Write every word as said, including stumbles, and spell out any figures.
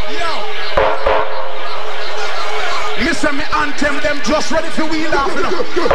Me say me anthem them just ready for wheel off.